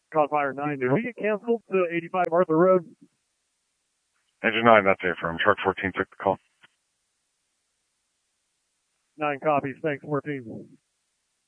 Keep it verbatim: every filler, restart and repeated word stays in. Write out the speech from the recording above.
Cloudfire nine, did we get canceled to eighty-five Arthur Road? Engine nine, that's a firm. Truck fourteen took the call. nine copies, thanks, fourteen.